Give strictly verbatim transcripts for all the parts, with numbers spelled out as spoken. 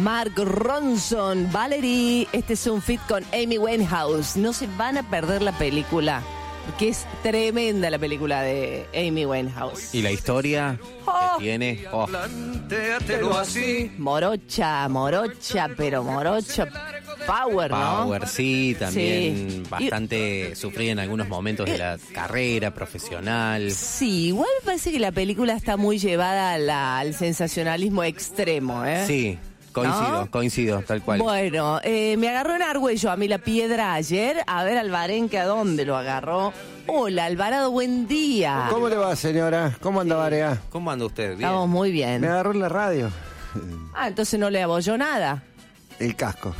Mark Ronson, Valerie. Este es un feat con Amy Winehouse. No se van a perder la película, porque es tremenda la película de Amy Winehouse. Y la historia Oh. que tiene. Oh. Plantéatelo así. Morocha, morocha, pero morocha power, ¿no? Power, sí, también Sí. bastante sufrida en algunos momentos de la carrera profesional. Sí, igual me parece que la película está muy llevada a la- al sensacionalismo extremo, ¿eh? Sí, coincido, ¿No? coincido, tal cual. Bueno, eh, me agarró en Argüello a mí la piedra ayer. A ver, Alvarenque, ¿a dónde lo agarró? Hola, Alvarado, buen día. ¿Cómo le va, señora? ¿Cómo anda, Varea? ¿Cómo anda usted? Bien. Estamos muy bien. Me agarró en la radio. Ah, entonces no le abolló nada. El casco.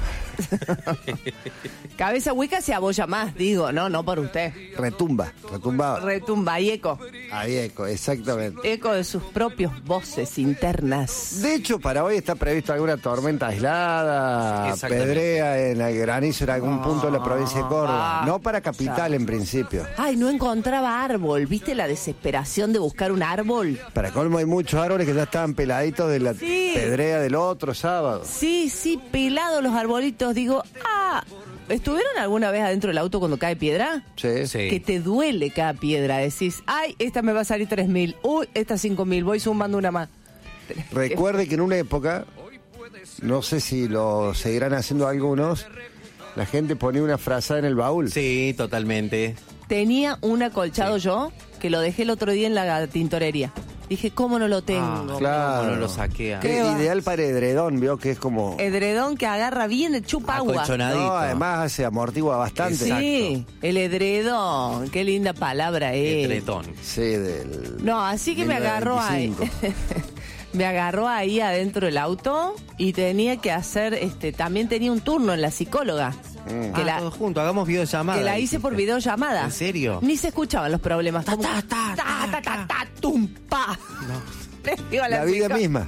Cabeza hueca se abolla más, digo, no, no por usted. Retumba, retumbaba. Retumba y eco. Ahí, eco, exactamente. Eco de sus propios voces internas. De hecho, para hoy está previsto alguna tormenta aislada, Exactamente. pedrea en el granizo en algún punto de la provincia de Córdoba. ah, No para capital en principio. Ay, no encontraba árbol. ¿Viste la desesperación de buscar un árbol? Para colmo hay muchos árboles que ya estaban peladitos de la Sí. pedrea del otro sábado. Sí, sí, pelados los arbolitos. Digo, ah, ¿estuvieron alguna vez adentro del auto cuando cae piedra? Sí. Sí. Que te duele cada piedra. Decís, ay, esta me va a salir tres mil. Uy, esta cinco mil. Voy sumando una más. Recuerde que en una época, no sé si lo seguirán haciendo algunos, la gente ponía una frazada en el baúl. Sí, totalmente. Tenía un acolchado yo que lo dejé el otro día en la tintorería. Dije, ¿cómo no lo tengo? Ah, claro. ¿cómo no lo saqué? Que ¿Qué va? ideal para edredón, vio que es como... Edredón que agarra bien, chupa agua. Acolchonadito. No, además hace amortigua bastante. Sí, el edredón. Qué linda palabra es. Edredón. Sí, del... No, así que me mil agarró ahí. novecientos veinticinco. Me agarró ahí adentro del auto y tenía que hacer, este, también tenía un turno en la psicóloga. Mm. Que Ah, la, todos juntos, hagamos videollamada. que la hice dijiste. por videollamada. ¿En serio? Ni se escuchaban los problemas. Ta, Como- ta, ta, ta, ta, ta, ta, tum, pa. Le digo a La vida psico- misma.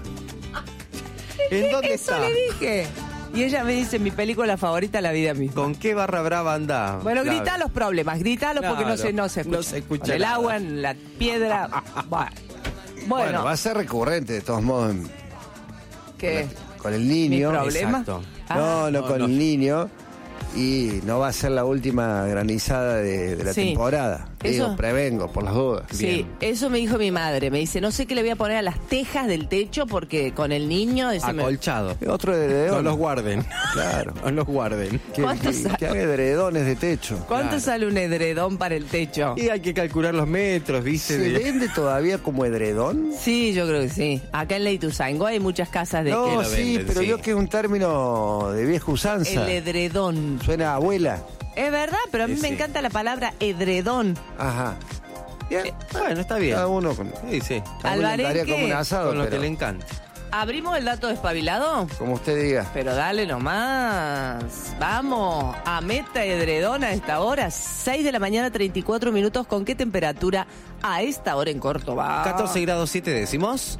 ¿En dónde Eso está? le dije. Y ella me dice, mi película favorita, La vida misma. ¿Con qué barra brava anda? Bueno, Claro. grita los problemas, gritalos porque no Claro, se, no se escucha. no se escucha Con el nada. agua, en la piedra. Bueno, Bueno, bueno va a ser recurrente de todos modos en- ¿qué? con el ¿Mi niño. problema? Exacto. Ah, No, no, no, con no. el niño. Y no va a ser la última granizada de, de la Sí. temporada. Digo, Eso- prevengo, por las dudas. Sí, Bien. eso me dijo mi madre. Me dice, no sé qué le voy a poner a las tejas del techo porque con el niño... ese me- Acolchado. Otro edredón. No los guarden. Claro. No los guarden. Que, ¿Cuánto que- sale? que haga edredones de techo. ¿Cuánto Claro. sale un edredón para el techo? Y hay que calcular los metros, ¿viste? ¿Se De- vende todavía como edredón? Sí, yo creo que sí. Acá en Leituzaingó hay muchas casas de No, que lo sí, venden, pero sí. yo que es un término de vieja usanza. el edredón. Suena a abuela. Es verdad, pero a mí Sí, me sí. encanta la palabra edredón. Ajá. Bien. Bueno, está bien. Cada uno con... Sí, sí. Alvarenque, Daría como un asado, Con lo pero que le encanta. ¿Abrimos el dato despabilado? como usted diga. Pero dale nomás. Vamos a Meta Edredón a esta hora. seis de la mañana, treinta y cuatro minutos. ¿Con qué temperatura a esta hora en Córdoba? catorce grados siete décimos.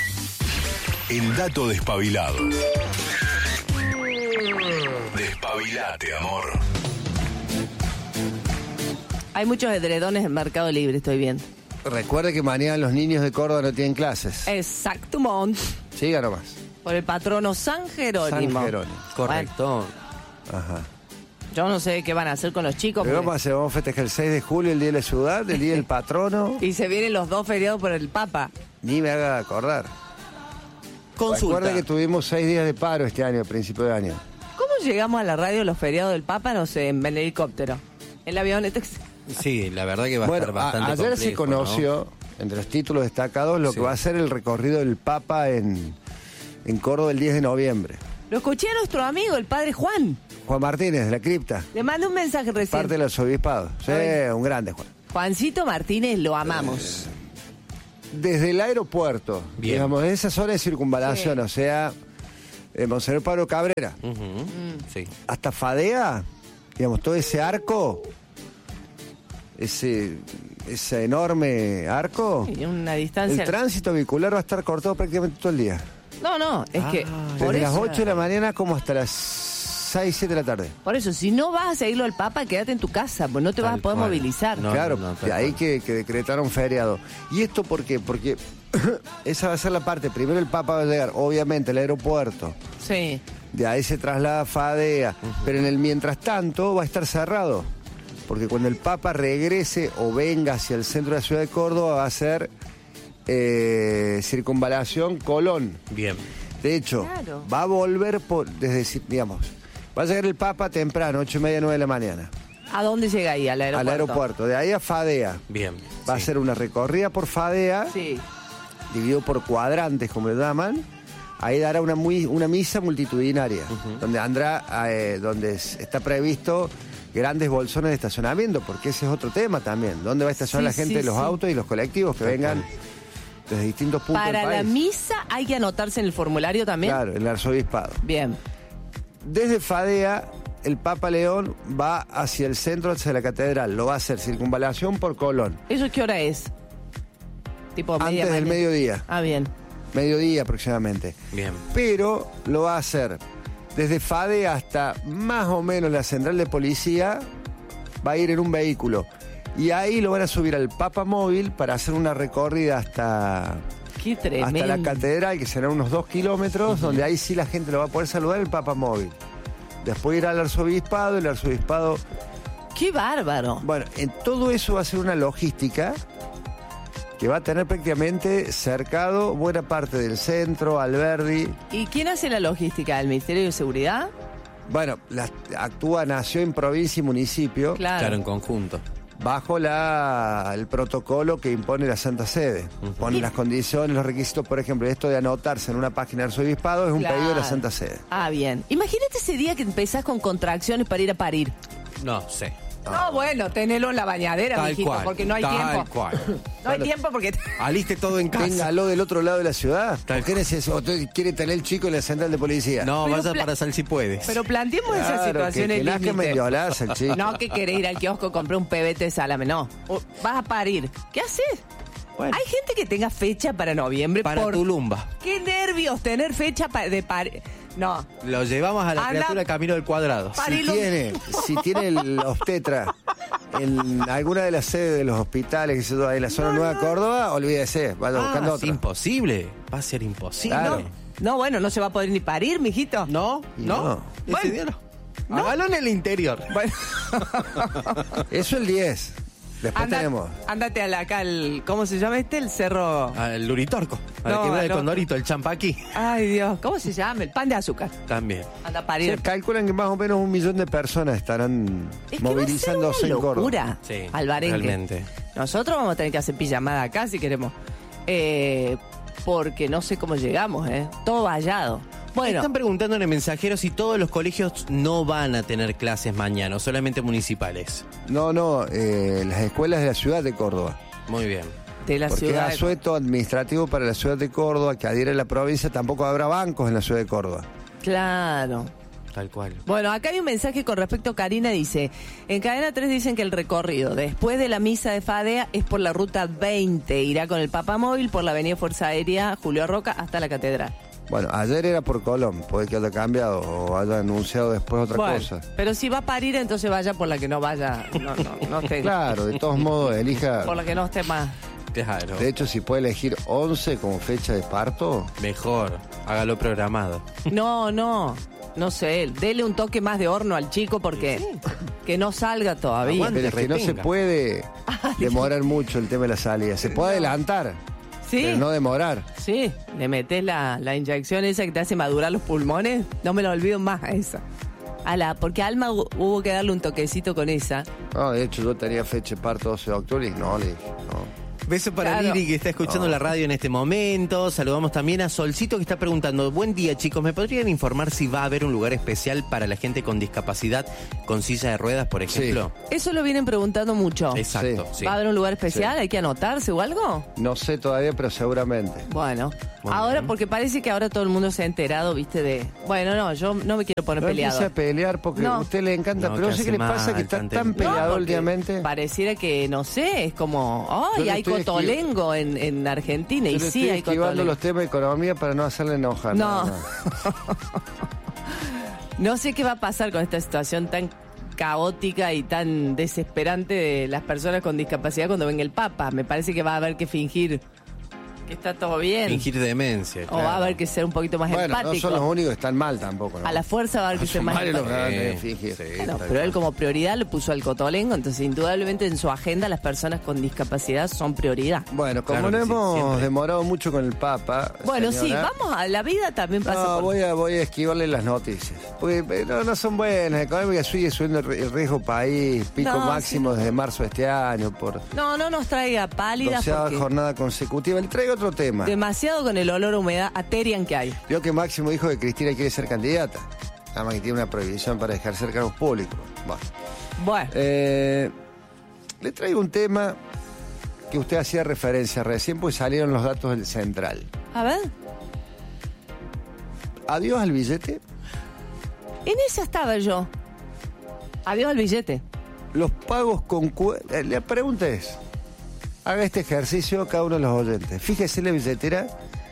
El dato despabilado. Despabilate, amor. Hay muchos edredones en Mercado Libre, estoy viendo. Recuerde que mañana los niños de Córdoba no tienen clases. Exacto, Mont. Siga nomás. Por el patrono San Jerónimo. San Jerónimo. Correcto. Ajá. Yo no sé qué van a hacer con los chicos. Pero porque- vamos a hacer, vamos a festejar el seis de julio, el Día de la Ciudad, el Día del Patrono. Y se vienen los dos feriados por el Papa. Ni me haga acordar. Consulta. Recuerda que tuvimos seis días de paro este año, a principio de año. ¿Cómo llegamos a la radio los feriados del Papa? No sé, en helicóptero. El avión, este... Sí, la verdad que va a Bueno, estar a- bastante ayer se complejo, conoció, entre los títulos destacados, lo Sí. que va a ser el recorrido del Papa en, en Córdoba el diez de noviembre. Lo escuché a nuestro amigo, el padre Juan. Juan Martínez, de la cripta, Le mandé un mensaje recién. parte de los obispados. Sí, Ay. un grande, Juan. Juancito Martínez, lo amamos. Desde el aeropuerto, Bien. digamos, de esa zona de circunvalación, Sí. o sea, eh, Monseñor Pablo Cabrera, ¿no? Ujú. Sí. hasta Fadea, digamos, todo ese arco, ese, ese enorme arco, Y una el distancia... tránsito vehicular va a estar cortado prácticamente todo el día. No, no, es Ah, que... Por Desde las eso, ocho de la mañana como hasta las seis, siete de la tarde. por eso, si no vas a seguirlo al Papa, quédate en tu casa, pues no te vas a Tal poder cual. movilizar. No, claro, no, no, tal de ahí cual. que, que decretaron feriado. ¿Y esto por qué? Porque esa va a ser la parte. Primero el Papa va a llegar, obviamente, al aeropuerto. Sí. De ahí se traslada a Fadea. Uh-huh. Pero en el mientras tanto va a estar cerrado. Porque cuando el Papa regrese o venga hacia el centro de la ciudad de Córdoba va a ser eh, circunvalación Colón. Bien. De hecho, claro. va a volver por, desde, digamos, va a llegar el Papa temprano, ocho y media, nueve de la mañana. ¿A dónde llega ahí? Al aeropuerto. Al aeropuerto. De ahí a Fadea. Bien. Va sí. a ser una recorrida por Fadea. Sí. Dividido por cuadrantes, como le llaman. Ahí dará una, muy, una misa multitudinaria. Uh-huh. Donde andrá, eh, donde está previsto grandes bolsones de estacionamiento, porque ese es otro tema también. ¿Dónde va a estacionar sí, la gente, sí, los sí. autos y los colectivos que vengan desde distintos puntos Para del país? la misa hay que anotarse en el formulario también. Claro, en el arzobispado. Bien. Desde Fadea, el Papa León va hacia el centro, hacia la catedral. Lo va a hacer circunvalación por Colón. ¿Eso qué hora es? Tipo media Antes del mañana. mediodía. Ah, bien. Mediodía aproximadamente. Bien. Pero lo va a hacer desde Fadea hasta más o menos la central de policía. Va a ir en un vehículo. Y ahí lo van a subir al Papa Móvil para hacer una recorrida hasta, Qué tremendo. hasta la catedral, que serán unos dos kilómetros, uh-huh. donde ahí sí la gente lo va a poder saludar el Papa Móvil. Después irá al arzobispado, el arzobispado... ¡Qué bárbaro! Bueno, en todo eso va a ser una logística que va a tener prácticamente cercado buena parte del centro, Alberdi. ¿Y quién hace la logística? ¿El Ministerio de Seguridad? Bueno, la, actúa Nación, provincia y municipio. Claro, claro en conjunto. Bajo la, el protocolo que impone la Santa Sede. Uh-huh. Ponen las condiciones, los requisitos, por ejemplo, esto de anotarse en una página del arzobispado es un claro. pedido de la Santa Sede. Ah, bien. Imagínate ese día que empezás con contracciones para ir a parir. No sé. No, bueno, tenelo en la bañadera, tal mijito, cual, porque no hay tal tiempo. Cual. No bueno, hay tiempo porque... Aliste todo en casa. Téngalo del otro lado de la ciudad. Tal ¿Por qué necesita? ¿Quiere tener el chico en la central de policía? No, pero vaya pla- para Sal si puedes. Pero planteemos claro, esa situación que, en que nazca límite. medio alaza el chico. No, que querés ir al kiosco, comprar un P B T salame, no. O vas a parir. ¿Qué haces? Bueno. Hay gente que tenga fecha para noviembre. Para por... Tulumba. Qué nervios tener fecha pa- de parir. No. Lo llevamos a la Anda, criatura camino del cuadrado. Si Parilo. tiene, si tiene el obstetra en alguna de las sedes de los hospitales que se da en la zona No, Nueva no. Córdoba, olvídese, vaya Ah, buscando es otro. imposible. Va a ser imposible. Claro. No, no, bueno, no se va a poder ni parir, mijito. No, no. No. Ese Bueno. día no. No. Hágalo en el interior. Bueno. Eso el diez. Después Anda- tenemos. Ándate a la, acá, el, ¿cómo se llama este? El cerro... Al Luritorco. Al No, que va el no. Condorito, el Champaquí. Ay, Dios, ¿cómo se llama? El pan de azúcar. También. Anda a Se parir. calculan que más o menos un millón de personas estarán Es que va a ser movilizándose una en Córdoba. locura, Sí, Alvarenque. realmente. Nosotros vamos a tener que hacer pijamada acá si queremos. Eh, porque no sé cómo llegamos, ¿eh? Todo vallado. Bueno, Están preguntando en el mensajero si todos los colegios no van a tener clases mañana, o solamente municipales. No, no, eh, las escuelas de la ciudad de Córdoba. Muy bien. de la Porque ciudad. es asueto administrativo para la ciudad de Córdoba, que adhiere a la provincia, tampoco habrá bancos en la ciudad de Córdoba. Claro. Tal cual. Bueno, acá hay un mensaje con respecto a Karina, dice, en Cadena tres dicen que el recorrido después de la misa de Fadea es por la ruta veinte, irá con el Papa Móvil por la avenida Fuerza Aérea Julio Roca hasta la Catedral. Bueno, ayer era por Colón, puede que haya cambiado o haya anunciado después otra Bueno, cosa. pero si va a parir, entonces vaya por la que no vaya, no, no, no esté, Claro, de todos modos, elija... por la que no esté más. Claro. De hecho, si puede elegir once como fecha de parto, Mejor. Hágalo programado. No, no, no sé, dele un toque más de horno al chico porque que no salga todavía. Aguante. pero es que no se retenga. puede demorar mucho el tema de la salida. Se puede adelantar, Sí, pero no demorar. sí, le metes la, la inyección esa que te hace madurar los pulmones, no me lo olvido más a esa. A la, porque a Alma hu- hubo que darle un toquecito con esa. No, de hecho, yo tenía fecha de parto doce de octubre y no, le dije, no. Beso para Claro. Liri, que está escuchando la radio en este momento. Saludamos también a Solcito, que está preguntando: buen día, chicos, ¿me podrían informar si va a haber un lugar especial para la gente con discapacidad, con silla de ruedas, por ejemplo? Eso lo vienen preguntando mucho. Exacto, sí. ¿Va a haber un lugar especial? Sí. ¿Hay que anotarse o algo? No sé todavía, pero seguramente. Bueno, Bueno. ahora porque parece que ahora todo el mundo se ha enterado, viste, de... Bueno, no, yo no me quiero poner No empiece peleado. a pelear porque No. a usted le encanta, No, pero que no sé hace qué le pasa mal, que está tan tan temprano. peleado porque últimamente. Pareciera que, no sé, es como... Yo ¡Ay, le hay estoy cotolengo en, en Argentina! Yo Y le sí, estoy hay esquivando cotolengo. los temas de economía para no hacerle enojar. No. nada más. No sé qué va a pasar con esta situación tan caótica y tan desesperante de las personas con discapacidad cuando venga el Papa. Me parece que va a haber que fingir Que está todo bien. Fingir demencia. O claro. va a haber que ser un poquito más Bueno, empático. no son los únicos que están mal tampoco, ¿no? A la fuerza va a haber que ser más Mal y los empático. que van a Sí, fingir. sí. Bueno, Tal pero él cual. como prioridad lo puso al cotolengo, entonces indudablemente en su agenda las personas con discapacidad son prioridad. Bueno, como Claro no que sí, hemos siempre. demorado mucho con el Papa. Bueno, sí, señora, vamos a la vida también pasa No, por... voy a, voy a esquivarle las noticias. Porque eh, no, no son buenas. Económica sigue subiendo el, el riesgo país, pico No, máximo sí. desde marzo de este año por No, no nos traiga pálidas doceava porque jornada consecutiva. Le traigo otro tema. demasiado con el olor a humedad a Terian que hay. Vio que Máximo dijo que Cristina quiere ser candidata. Nada más que tiene una prohibición para ejercer cargos públicos. Bueno, Bueno, eh, le traigo un tema que usted hacía referencia recién, pues salieron los datos del Central. a ver, Adiós al billete. en esa estaba yo. Adiós al billete. Los pagos con... cu- eh, La pregunta es, haga este ejercicio cada uno de los oyentes. Fíjese en la billetera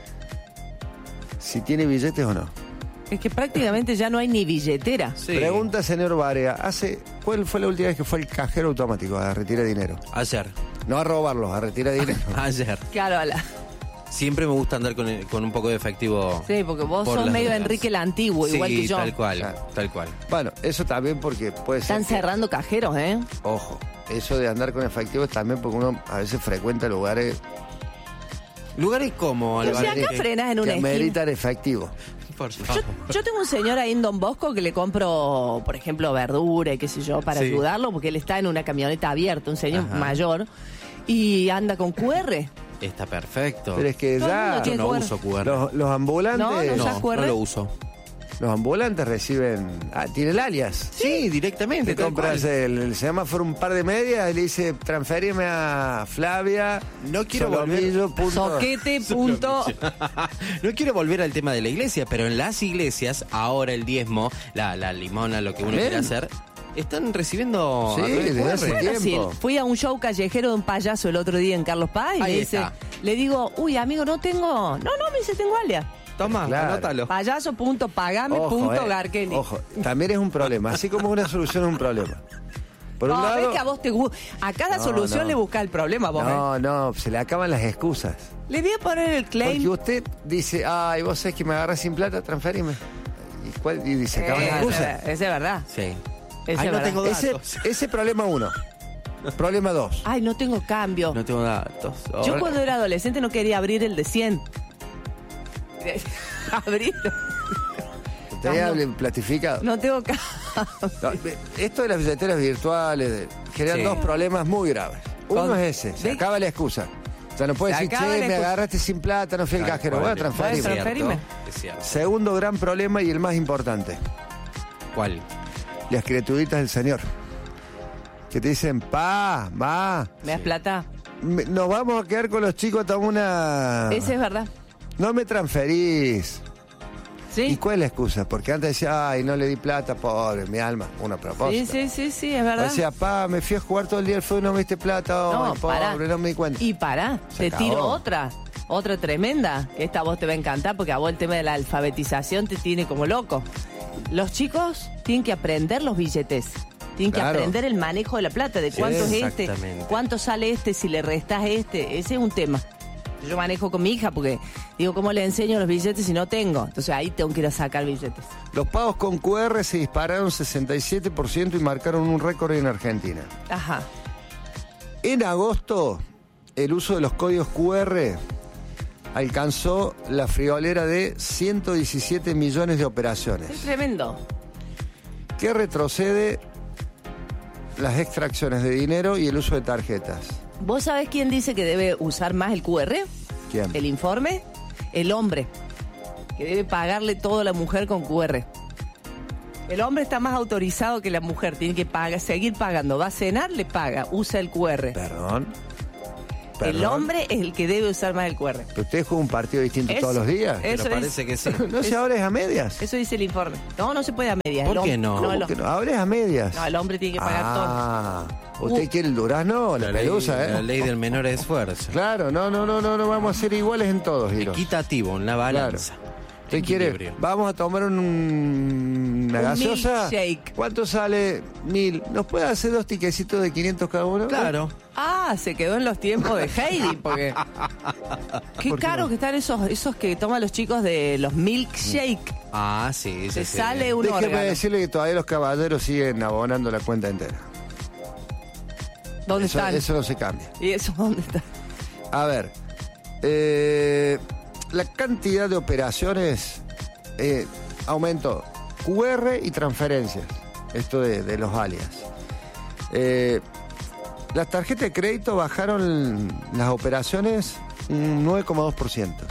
si tiene billetes o no. Es que prácticamente ya no hay ni billetera. Sí. Pregunta, señor Barea, hace, ¿cuál fue la última vez que fue el cajero automático a retirar dinero? Ayer. No a robarlos, a retirar dinero. Ayer. Claro, a la... Siempre me gusta andar con, el- con un poco de efectivo. Sí, porque vos por sos las medio dudas. Enrique el Antiguo, igual Sí, que yo. tal cual, Claro. tal cual. Bueno, eso también porque puede ser... Están que- cerrando cajeros, ¿eh? Ojo, eso de andar con efectivo es también porque uno a veces frecuenta lugares Lugares como Pero si Álvarez, acá frenas en que una esquina. ameritan efectivo. por Yo, favor. yo tengo un señor ahí en Don Bosco que le compro, por ejemplo, verdura y qué sé yo, para Sí. ayudarlo, porque él está en una camioneta abierta, un señor Ajá. mayor, y anda con Q R. Está perfecto. Pero es que Todo el mundo ya Yo tiene no Q R. uso Q R. los, los ambulantes... No, no, no, ¿usas Q R? no lo uso. Los ambulantes reciben... Ah, tiene el alias. Sí, directamente. Te tal compras cual. el, el semáforo un par de medias y le dice, transferime a Flavia. No quiero Solomillo, volver- punto. Soquete, punto. No quiero volver al tema de la iglesia, pero en las iglesias, ahora el diezmo, la, la limona, lo que uno Bien. quiere hacer, están recibiendo. Sí, a través de desde Q R. hace Bueno, sí, tiempo. fui a un show callejero de un payaso el otro día en Carlos Paz y Ahí me dice, está. le digo, uy, amigo, no tengo... No, no, me dice, tengo alias. Toma, Claro. anótalo. Payaso, punto, pagame, Ojo, punto, eh, Garkeli. Ojo, también es un problema. Así como una solución es un problema. Por un No, lado... ves que a vos te gusta. A cada No, solución no. le busca el problema, vos. ¿eh? No, no, se le acaban las excusas. Le voy a poner el Porque claim. usted dice, ay, vos sabés que me agarras sin plata, transferime. ¿Y, cuál? y se acaban Eh, las ese, excusas. ese es verdad. Sí. Ese Ay, es no verdad. tengo Ese, datos. ese problema uno. Problema dos. Ay, no tengo cambio. No tengo datos. Yo Ahora- cuando era adolescente no quería abrir el de cien. Abrirlo. Usted no. hable platificado. No tengo cambio. No, ve- esto de las billeteras virtuales de- generan Sí. dos problemas muy graves. Uno Con- es ese, se ¿Ve? acaba la excusa. O sea, no puede Se decir, acaba che, la me excusa. agarraste sin plata, no fui al Tal cajero. cual. Bueno, transferime. Bueno, transferime. Es cierto. Segundo gran problema y el más importante, ¿Cuál? las criaturitas del Señor. Que te dicen, pa, ma, ¿Me das plata? me- nos vamos a quedar con los chicos hasta una... Ese es verdad. No me transferís. ¿Y ¿Sí? cuál es la excusa? Porque antes decía, ay, no le di plata, pobre, mi alma. Una Sí, propósito. sí, sí, sí, es O verdad. sea, pa, me fui a jugar todo el día al fútbol, no me diste plata, oh, No, pobre, pará. no me di cuenta. Y pará, Se te tiro acabó. otra. Otra tremenda, que esta a vos te va a encantar porque a vos el tema de la alfabetización te tiene como loco. Los chicos tienen que aprender los billetes. Tienen que Claro. aprender el manejo de la plata, de cuánto es este, exactamente. cuánto sale este, si le restas este. Ese es un tema. Yo manejo con mi hija porque digo, ¿cómo le enseño los billetes si no tengo? Entonces ahí tengo que ir a sacar billetes. Los pagos con Q R se dispararon sesenta y siete por ciento y marcaron un récord en Argentina. Ajá. En agosto, el uso de los códigos Q R alcanzó la friolera de ciento diecisiete millones de Es operaciones, tremendo. que retrocede las extracciones de dinero y el uso de tarjetas. ¿Vos sabés quién dice que debe usar más el Q R? ¿Quién? El informe, el hombre, que debe pagarle todo a la mujer con Q R. El hombre está más autorizado que la mujer, tiene que pagar, seguir pagando. Va a cenar, le paga, usa el Q R. Perdón. El Perdón. hombre es el que debe usar más el Q R. ¿Pero usted juega un partido distinto Es- todos los días? Eso Pero es- parece que sí. No se ahora es a medias. Eso dice el informe. No, no se puede a medias. ¿Por El qué hom- no? No, el, ¿Cómo que no? Ahora es a medias. no, el hombre tiene que pagar ah, ¿usted Uh. quiere el durazno o la, ley, pelusa, eh? la ley del menor esfuerzo. Claro, no, no, no, no, no vamos a ser iguales en todos, Hiro. Equitativo, en la balanza. ¿Usted quiere? Equilibrio. Vamos a tomar un, una Un gaseosa. milkshake. ¿Cuánto sale? Mil. ¿Nos puede hacer dos tiquecitos de quinientos cada uno? Claro. Ah, se quedó en los tiempos de Heidi, porque... Qué ¿Por qué caro no? que están esos, esos que toman los chicos de los milkshake. Ah, sí, sí. Se sí. sale un Déjeme órgano. decirle que todavía los caballeros siguen abonando la cuenta entera. ¿Dónde Eso, están? eso no se cambia. ¿Y eso dónde está? A ver, eh, la cantidad de operaciones eh, aumentó. Q R y transferencias. Esto de, de los alias. Eh, las tarjetas de crédito bajaron las operaciones un nueve coma dos por ciento.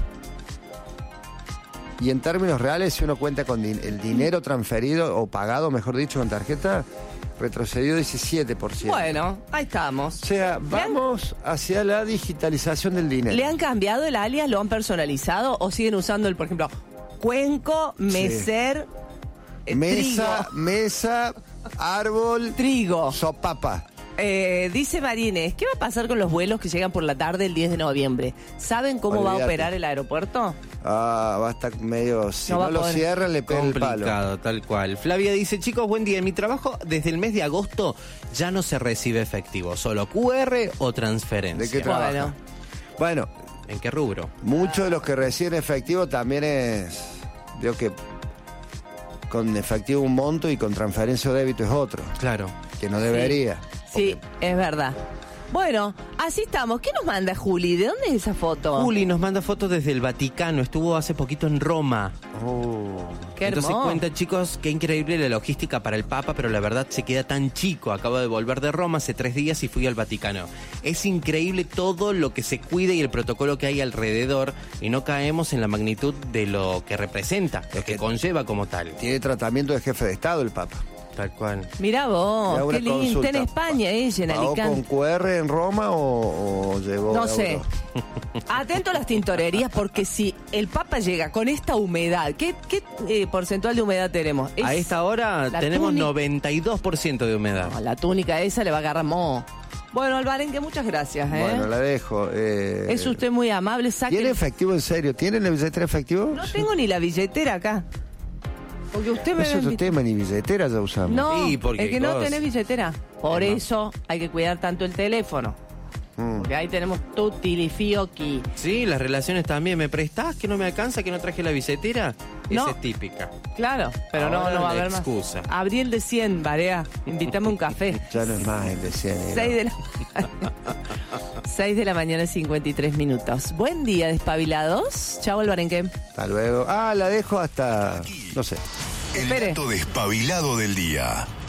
Y en términos reales, si uno cuenta con din- el dinero transferido o pagado, mejor dicho, con tarjeta, retrocedió diecisiete por ciento. Bueno, ahí estamos. O sea, ¿Le han- vamos hacia la digitalización del dinero. ¿Le han cambiado el alias? ¿Lo han personalizado? ¿O siguen usando el, por ejemplo, cuenco, meser, eh, Mesa, trigo? mesa, árbol, Trigo. sopapa. Eh, dice Marínez, ¿qué va a pasar con los vuelos que llegan por la tarde el diez de noviembre? ¿Saben cómo va a Olvídate. operar el aeropuerto? Ah, va a estar medio... Si No no, va a lo poder. cierran, le pega el palo. Complicado, tal cual. Flavia dice, chicos, buen día. En mi trabajo, desde el mes de agosto, ya no se recibe efectivo. Solo Q R o transferencia. ¿De qué trabaja? Bueno. Bueno, ¿En qué rubro? muchos de los que reciben efectivo también es... Digo que con efectivo un monto y con transferencia o débito es otro, Claro. que no debería. Sí, es verdad. Bueno, así estamos. ¿Qué nos manda Juli? ¿De dónde es esa foto? Juli nos manda fotos desde el Vaticano. Estuvo hace poquito en Roma. Oh. Qué Entonces hermoso. cuenta, chicos, qué increíble la logística para el Papa, pero la verdad se queda tan chico. Acabo de volver de Roma hace tres días y fui al Vaticano. Es increíble todo lo que se cuida y el protocolo que hay alrededor y no caemos en la magnitud de lo que representa, lo que conlleva como tal. Tiene tratamiento de jefe de Estado el Papa. Tal cual. Mirá vos, Le hago qué una lindo. Está en consulta. España, ella, en ¿Pagó con Alicante. Q R en Roma o, o llevó No euro? sé. Atento a las tintorerías, porque si el Papa llega con esta humedad, ¿qué, qué eh, porcentual de humedad tenemos? A Es- esta hora la tenemos túnica- noventa y dos por ciento de humedad. No, la túnica esa le va a agarrar moho. Bueno, Alvarenque, muchas gracias. ¿eh? Bueno, la dejo. eh, Es usted muy amable. Saque... ¿Tiene efectivo en serio? ¿Tiene la billetera efectivo? No tengo ni la billetera acá. Porque usted me... Es otro tema, ni billetera ya usamos. No, Sí, porque es que no cos- tenés billetera. Por eso hay que cuidar tanto el teléfono. Mm. Porque ahí tenemos tutilifioqui. Sí, las relaciones también. ¿Me prestás que no me alcanza, que no traje la billetera? No. Esa es típica. Claro, pero no, Ahora no va a la haber más. excusa. Abrí el de cien, Barea. Invítame un café. Ya no es más el de cien. ¿no? seis de la seis de la mañana, cincuenta y tres minutos. Buen día, despabilados. Chau, Alvarenque. Hasta luego. Ah, la dejo hasta... no sé. El Espere. dato despabilado del día.